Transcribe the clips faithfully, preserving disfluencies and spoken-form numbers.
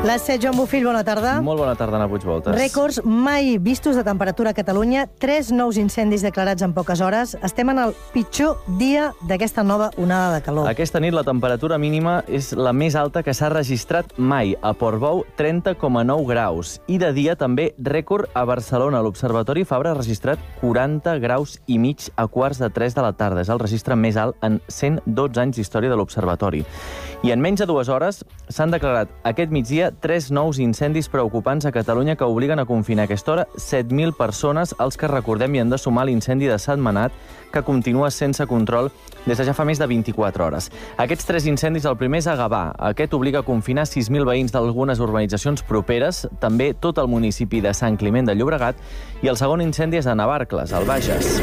Les set, Joan Bofill, bona tarda. Molt bona tarda, Anna Puigvoltes. Rècords mai vistos de temperatura a Catalunya, tres nous incendis declarats en poques hores. Estem en el pitjor dia d'aquesta nova onada de calor. Aquesta nit la temperatura mínima és la més alta que s'ha registrat mai. A Portbou, trenta coma nou graus. I de dia també rècord a Barcelona. L'Observatori Fabra ha registrat quaranta graus i mig a quarts de tres de la tarda. És el registre més alt en cent dotze anys d'història de l'Observatori. I en menys de dues hores s'han declarat aquest migdia tres nous incendis preocupants a Catalunya que obliguen a confinar a aquesta hora set mil persones, als que recordem hi han de sumar l'incendi de Sentmenat, que continua sense control des de ja fa més de vint-i-quatre hores. Aquests tres incendis, el primer és a Gavà. Aquest obliga a confinar sis mil veïns d'algunes urbanitzacions properes, també tot el municipi de Sant Climent de Llobregat, i el segon incendi és a Navarcles, al Bages.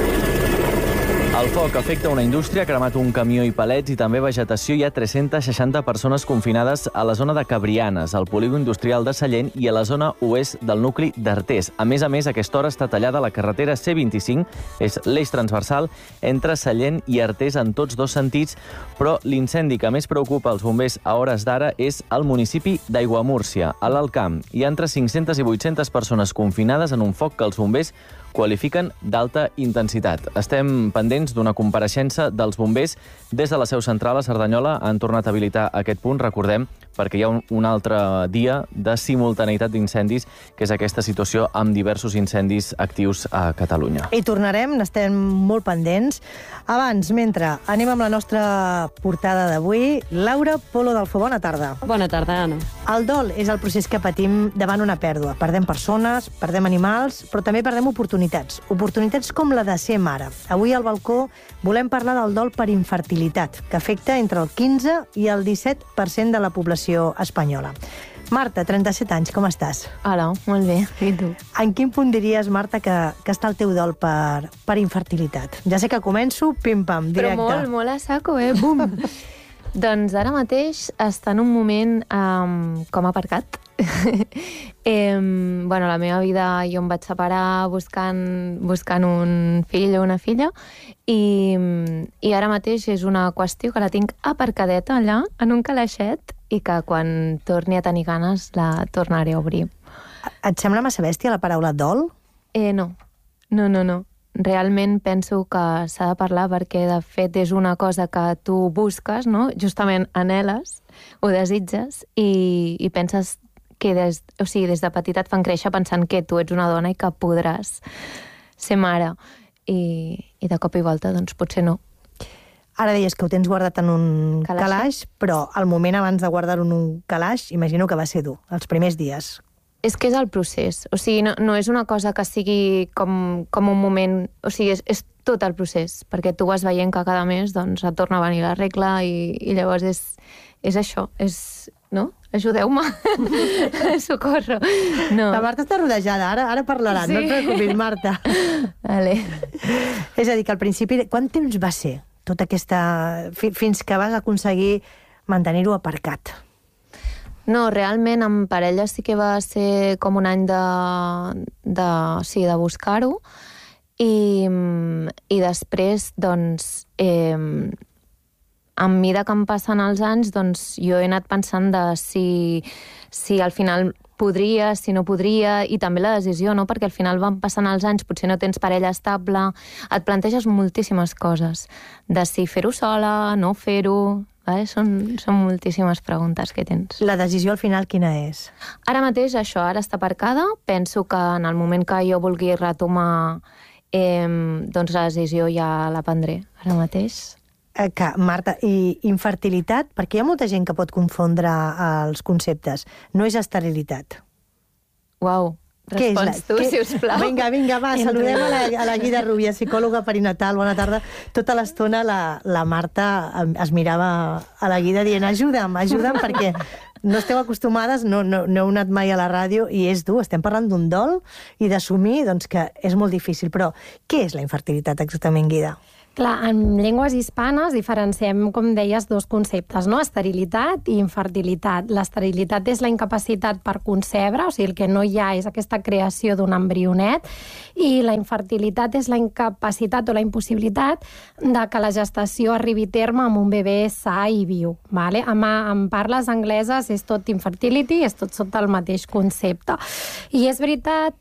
El foc afecta una indústria, ha cremat un camió i palets i també vegetació. Hi ha tres-centes seixanta persones confinades a la zona de Cabrianes, al polígon industrial de Sallent i a la zona oest del nucli d'Artés. A més a més, a aquesta hora està tallada la carretera C vint-i-cinc, és l'eix transversal entre Sallent i Artés en tots dos sentits, però l'incendi que més preocupa els bombers a hores d'ara és al municipi d'Aiguamúrcia, a l'Alt Camp. Hi ha entre cinc-centes i vuit-centes persones confinades en un foc que els bombers qualifiquen d'alta intensitat. Estem pendents d'una compareixença dels bombers. Des de la seu central a Cerdanyola han tornat a habilitar aquest punt, recordem, perquè hi ha un, un altre dia de simultaneïtat d'incendis, que és aquesta situació amb diversos incendis actius a Catalunya. I tornarem, n'estem molt pendents. Abans, mentre, anem amb la nostra portada d'avui. Laura Polo d'Alfo, bona tarda. Bona tarda, Anna. El dol és el procés que patim davant una pèrdua. Perdem persones, perdem animals, però també perdem oportunitats. Oportunitats com la de ser mare. Avui al balcó volem parlar del dol per infertilitat, que afecta entre el quinze i el disset per cent de la població espanyola. Marta, trenta-set anys, com estàs? Hola, molt bé. I tu? En quin punt diries, Marta, que, que està el teu dol per, per infertilitat? Ja sé que començo, pim-pam, directe. Però molt, molt a saco, eh? Bum! Doncs ara mateix està en un moment um, com aparcat. eh, bueno, la meva vida jo em vaig separar buscant, buscant un fill o una filla i, i ara mateix és una qüestió que la tinc aparcadeta allà, en un calaixet, i que quan torni a tenir ganes la tornaré a obrir. Et sembla massa bèstia la paraula dol? Eh, no, no, no, no. Realment penso que s'ha de parlar perquè, de fet, és una cosa que tu busques, no? Justament anheles, ho desitges i, i penses que des, o sigui, des de petita et fan créixer pensant que tu ets una dona i que podràs ser mare. I, i de cop i volta, doncs, potser no. Ara deies que ho tens guardat en un calaix, calaix però al moment abans de guardar-ho en un calaix, imagino que va ser dur, els primers dies. És que és el procés. O sigui, no, no és una cosa que sigui com, com un moment... O sigui, és, és tot el procés, perquè tu vas veient que cada mes doncs, et torna a venir la regla i, i llavors és, és això, és... No? Ajudeu-me. Socorro. No. La Marta està rodejada, ara, ara parlaran, sí. No et preocupis, Marta. Vale. És a dir, que al principi... Quant temps va ser tota aquesta... fins que vas aconseguir mantenir-ho aparcat? No, realment amb parella sí que va ser com un any de, de, sí, de buscar-ho i, i després, doncs, eh, a mesura que em passen els anys, doncs jo he anat pensant de si, si al final podria, si no podria, i també la decisió, no? Perquè al final van passant els anys, potser no tens parella estable, et planteges moltíssimes coses, de si fer-ho sola, no fer-ho... Vale? Són, són moltíssimes preguntes que tens. La decisió al final quina és? Ara mateix això, ara està aparcada. Penso que en el moment que jo vulgui retomar, eh, doncs la decisió ja la prendré ara mateix. Eh, que, Marta, i infertilitat, perquè hi ha molta gent que pot confondre els conceptes. No és esterilitat. Uau, respons tu, que... sisplau. Vinga, vinga, va, saludem a la, a la Guida Rubia, psicòloga perinatal, bona tarda. Tota l'estona la, la Marta es mirava a la Guida dient ajuda'm, ajuda'm, perquè no esteu acostumades, no, no, no heu anat mai a la ràdio i és dur, estem parlant d'un dol i d'assumir doncs, que és molt difícil. Però què és la infertilitat exactament, Guida? Clar, en llengües hispanes diferenciem, com deies, dos conceptes, no? Esterilitat i infertilitat. L'esterilitat és la incapacitat per concebre, o sigui, el que no hi ha és aquesta creació d'un embrionet, i la infertilitat és la incapacitat o la impossibilitat de que la gestació arribi a terme amb un bebè sa i viu. Vale? En, en parles angleses és tot infertility, és tot sota el mateix concepte. I és veritat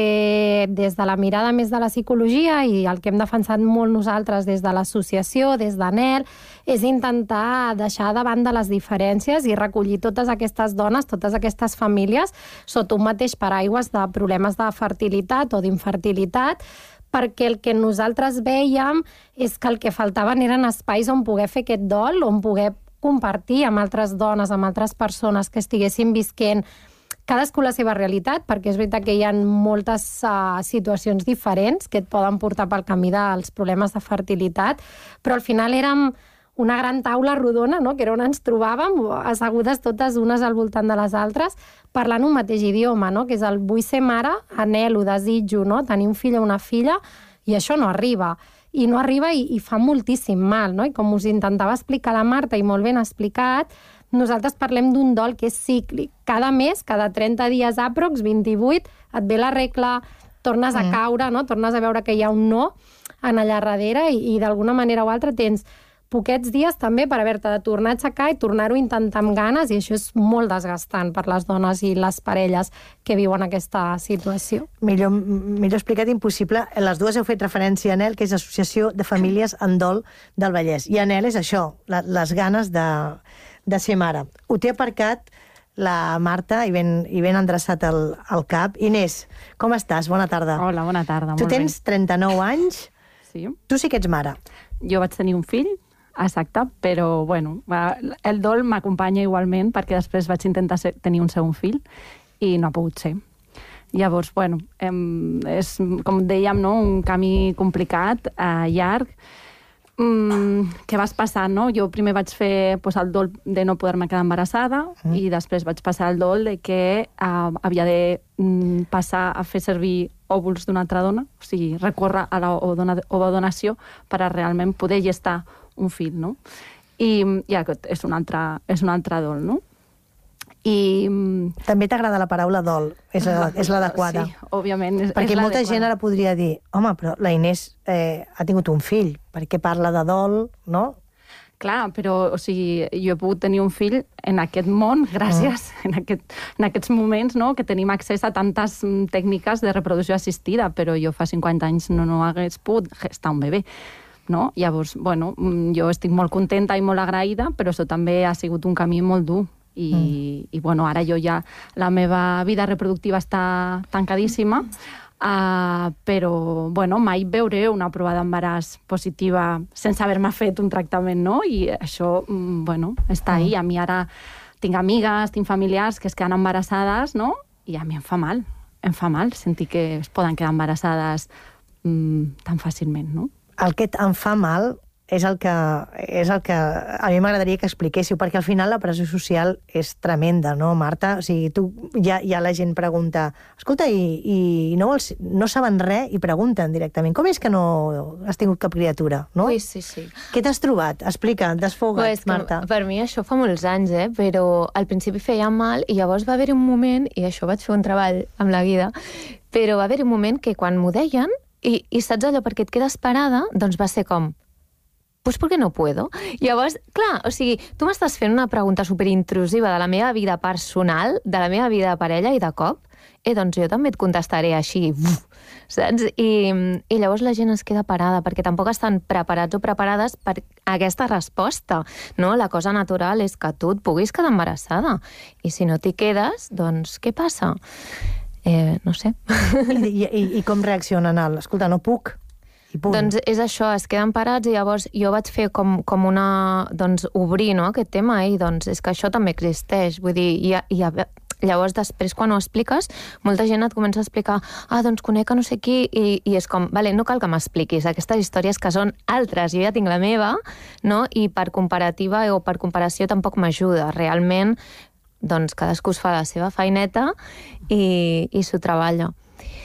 que des de la mirada més de la psicologia i el que hem defensat molt nosaltres des de l'associació, des d'Anel, és intentar deixar de banda les diferències i recollir totes aquestes dones, totes aquestes famílies, sota un mateix paraigües de problemes de fertilitat o d'infertilitat, perquè el que nosaltres veiem és que el que faltaven eren espais on poder fer aquest dol, on poder compartir amb altres dones, amb altres persones que estiguessin visquent cadascú la seva realitat, perquè és veritat que hi ha moltes uh, situacions diferents que et poden portar pel camí dels problemes de fertilitat, però al final érem una gran taula rodona, no?, que era on ens trobàvem, assegudes totes unes al voltant de les altres, parlant un mateix idioma, no?, que és el vull ser mare, anhelo, desitjo, no?, tenir un fill o una filla, i això no arriba. I no arriba i, i fa moltíssim mal, no? I com us intentava explicar la Marta, i molt ben explicat, nosaltres parlem d'un dol que és cíclic. Cada mes, cada trenta dies aprox, vint-i-vuit, et ve la regla, tornes a caure, no? Tornes a veure que hi ha un no en allà darrere i, i d'alguna manera o altra tens poquets dies també per haver-te de tornar a aixecar i tornar-ho a intentar amb ganes, i això és molt desgastant per les dones i les parelles que viuen aquesta situació. Millor, millor explicat impossible. Les dues heu fet referència a ANEL, que és l'Associació de Famílies en Dol del Vallès. I ANEL és això, la, les ganes de, de ser mare. Ho té aparcat la Marta i ben, i ben endreçat el, el cap. Inés, com estàs? Bona tarda. Hola, bona tarda. Tu molt tens bé. trenta-nou anys. Sí. Tu sí que ets mare. Jo vaig tenir un fill, exacte, però, bueno, el dol m'acompanya igualment perquè després vaig intentar ser, tenir un segon fill i no ha pogut ser. Llavors, bueno, em, és, com dèiem, no?, un camí complicat, eh, llarg, mm, que vas passant, no? Jo primer vaig fer pues, el dol de no poder-me quedar embarassada mm. i després vaig passar el dol de que eh, havia de mm, passar a fer servir òvuls d'una altra dona, o sigui, recórrer a l'ovodonació per a realment poder gestar un fill, no? I, i aquest és un altre, és un altre dol, no? I... També t'agrada la paraula dol, és, és l'adequada. Sí, òbviament. És, perquè és molta gent ara podria dir, home, però la Inés eh, ha tingut un fill, per què parla de dol, no? Clar, però o sigui, jo he pogut tenir un fill en aquest món gràcies mm. en, aquest, en aquests moments, no?, que tenim accés a tantes tècniques de reproducció assistida, però jo fa cinquanta anys no, no hagués pogut gestar un bebè. No? Llavors, bueno, jo estic molt contenta i molt agraïda, però això també ha sigut un camí molt dur. I, mm. i bueno, ara jo ja, la meva vida reproductiva està tancadíssima, uh, però, bueno, mai veuré una prova d'embaràs positiva sense haver-me fet un tractament, no? I això, bueno, està ahí. A mi ara tinc amigues, tinc familiars que es queden embarassades, no? I a mi em fa mal, em fa mal sentir que es poden quedar embarassades mm, tan fàcilment, no? El que em fa mal és el que, és el que a mi m'agradaria que expliquéssiu, perquè al final la pressió social és tremenda, no, Marta? O sigui, tu, ja, ja la gent pregunta, escolta, i, i no, vols, no saben res i pregunten directament, com és que no has tingut cap criatura, no? Ui, sí, sí. Què t'has trobat? Explica, desfoga't, pues Marta. Per mi això fa molts anys, eh? Però al principi feia mal i llavors va haver-hi un moment, i això vaig fer un treball amb la Guida, però va haver-hi un moment que quan m'ho deien, I, i saps allò, perquè et quedes parada, doncs va ser com, pues ¿por qué no puedo? Llavors, clar, o sigui, tu m'estàs fent una pregunta superintrusiva de la meva vida personal, de la meva vida de parella, i de cop, eh, doncs jo també et contestaré així, uf, saps? I, I llavors la gent es queda parada, perquè tampoc estan preparats o preparades per aquesta resposta, no? La cosa natural és que tu et puguis quedar embarassada, i si no t'hi quedes, doncs què passa? Eh, no sé. I, i, I com reaccionen? Al, escolta, no puc. I punt. Doncs és això, es queden parats i llavors jo vaig fer com, com una... doncs obrir, no?, aquest tema i doncs és que això també existeix. Vull dir, hi ha, hi ha, llavors després quan ho expliques, molta gent et comença a explicar ah, doncs conec a no sé qui i, i és com, vale, no cal que m'expliquis aquestes històries que són altres, jo ja tinc la meva, no?, i per comparativa o per comparació tampoc m'ajuda. Realment doncs cadascú es fa la seva feineta i, i s'ho treballa.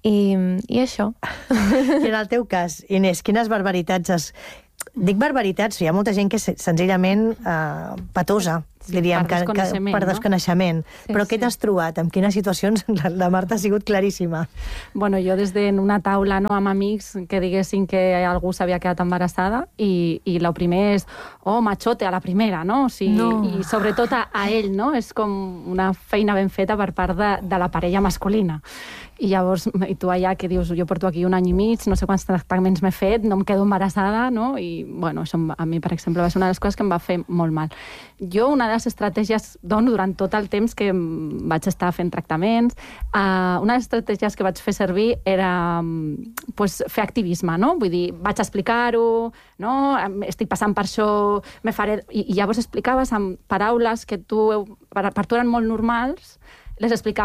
I, i això. I en el teu cas, Inés, quines barbaritats has... Dic barbaritats, hi ha molta gent que és senzillament uh, patosa, Sí, diríem, per que, que, desconeixement, per no? desconeixement. Sí, Però què sí. t'has trobat? En quines situacions la, la Marta ha sigut claríssima? Bueno, jo des d'una taula, no, amb amics que diguessin que algú s'havia quedat embarassada i, i el primer és, oh, machote, a la primera, no? O sigui, No. I sobretot a, a ell, no? És com una feina ben feta per part de, de la parella masculina. I llavors, i tu allà que dius, jo porto aquí un any i mig, no sé quants tractaments m'he fet, no em quedo embarassada, no? I, bueno, això a mi, per exemple, va ser una de les coses que em va fer molt mal. Jo, una de les estratègies, dono durant tot el temps que vaig estar fent tractaments, uh, una de les estratègies que vaig fer servir era pues, fer activisme, no? Vull dir, vaig explicar-ho, no? Estic passant per això, me faré... I, i llavors explicaves amb paraules que tu, per, per tu eren molt normals, les explicaves